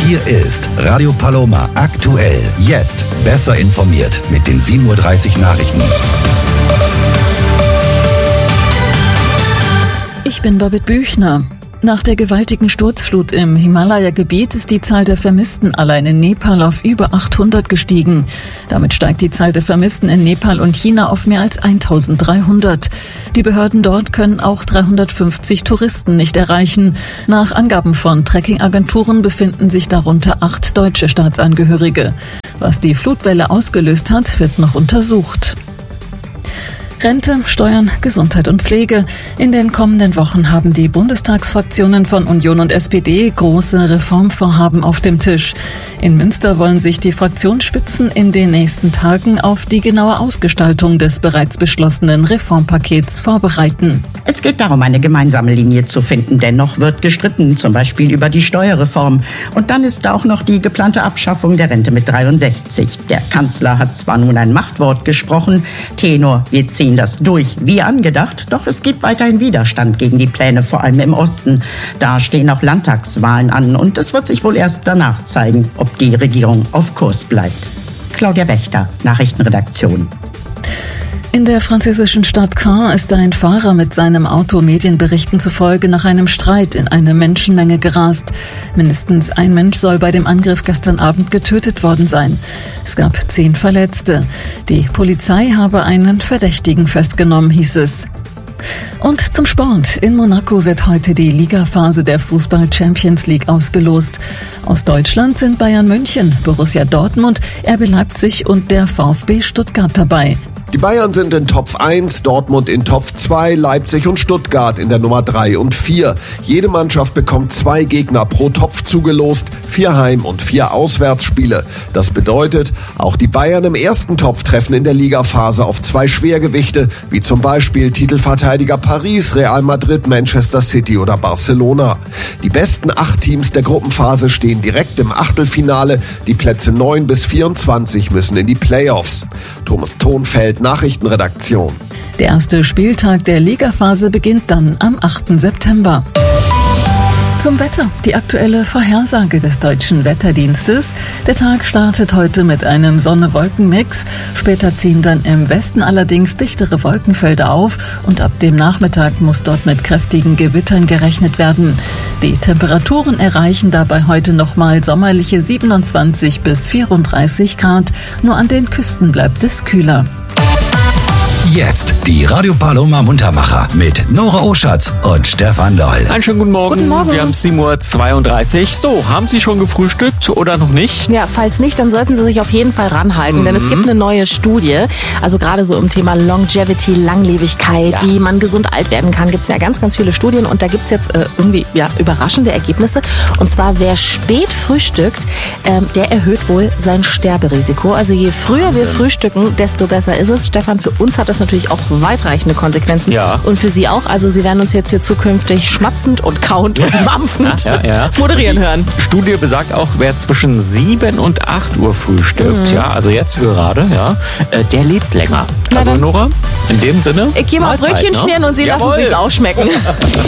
Hier ist Radio Paloma aktuell. Jetzt besser informiert mit den 7:30 Uhr Nachrichten. Ich bin Birgit Büchner. Nach der gewaltigen Sturzflut im Himalaya-Gebiet ist die Zahl der Vermissten allein in Nepal auf über 800 gestiegen. Damit steigt die Zahl der Vermissten in Nepal und China auf mehr als 1300. Die Behörden dort können auch 350 Touristen nicht erreichen. Nach Angaben von Trekkingagenturen befinden sich darunter 8 deutsche Staatsangehörige. Was die Flutwelle ausgelöst hat, wird noch untersucht. Rente, Steuern, Gesundheit und Pflege. In den kommenden Wochen haben die Bundestagsfraktionen von Union und SPD große Reformvorhaben auf dem Tisch. In Münster wollen sich die Fraktionsspitzen in den nächsten Tagen auf die genaue Ausgestaltung des bereits beschlossenen Reformpakets vorbereiten. Es geht darum, eine gemeinsame Linie zu finden. Dennoch wird gestritten, zum Beispiel über die Steuerreform. Und dann ist da auch noch die geplante Abschaffung der Rente mit 63. Der Kanzler hat zwar nun ein Machtwort gesprochen, Tenor, wir ziehen das durch, wie angedacht, doch es gibt weiterhin Widerstand gegen die Pläne, vor allem im Osten. Da stehen auch Landtagswahlen an und es wird sich wohl erst danach zeigen, ob die Regierung auf Kurs bleibt. Claudia Wächter, Nachrichtenredaktion. In der französischen Stadt Caen ist ein Fahrer mit seinem Auto Medienberichten zufolge nach einem Streit in eine Menschenmenge gerast. Mindestens ein Mensch soll bei dem Angriff gestern Abend getötet worden sein. Es gab 10 Verletzte. Die Polizei habe einen Verdächtigen festgenommen, hieß es. Und zum Sport. In Monaco wird heute die Ligaphase der Fußball-Champions League ausgelost. Aus Deutschland sind Bayern München, Borussia Dortmund, RB Leipzig und der VfB Stuttgart dabei. Die Bayern sind in Top 1, Dortmund in Top 2, Leipzig und Stuttgart in der Nummer 3 und 4. Jede Mannschaft bekommt 2 Gegner pro Topf zugelost, 4 Heim- und 4 Auswärtsspiele. Das bedeutet, auch die Bayern im ersten Topf treffen in der Ligaphase auf 2 Schwergewichte, wie zum Beispiel Titelverteidiger Paris, Real Madrid, Manchester City oder Barcelona. Die besten 8 Teams der Gruppenphase stehen direkt im Achtelfinale. Die Plätze 9 bis 24 müssen in die Playoffs. Thomas Thonfeld, Nachrichtenredaktion. Der erste Spieltag der Ligaphase beginnt dann am 8. September. Zum Wetter. Die aktuelle Vorhersage des Deutschen Wetterdienstes. Der Tag startet heute mit einem Sonne-Wolken-Mix. Später ziehen dann im Westen allerdings dichtere Wolkenfelder auf und ab dem Nachmittag muss dort mit kräftigen Gewittern gerechnet werden. Die Temperaturen erreichen dabei heute nochmal sommerliche 27 bis 34 Grad. Nur an den Küsten bleibt es kühler. Jetzt die Radio Paloma Muntermacher mit Nora Oschatz und Stefan Doll. Einen schönen guten Morgen. Guten Morgen. Wir haben 7:32 Uhr. So, haben Sie schon gefrühstückt oder noch nicht? Ja, falls nicht, dann sollten Sie sich auf jeden Fall ranhalten, denn es gibt eine neue Studie, also gerade so im Thema Longevity, Langlebigkeit, wie man gesund alt werden kann, gibt es ja ganz, ganz viele Studien und da gibt es jetzt irgendwie überraschende Ergebnisse. Und zwar, wer spät frühstückt, der erhöht wohl sein Sterberisiko. Also je früher wir frühstücken, desto besser ist es. Stefan, für uns hat das natürlich auch weitreichende Konsequenzen. Ja. Und für Sie auch. Also Sie werden uns jetzt hier zukünftig schmatzend und kauend und mampfend moderieren hören. Die Studie besagt auch, wer zwischen 7 und 8 Uhr frühstückt, also jetzt gerade, der lebt länger. Also Nora, in dem Sinne, Ich gehe mal Mahlzeit, Brötchen schmieren und Sie lassen Jawohl. sich's auch schmecken.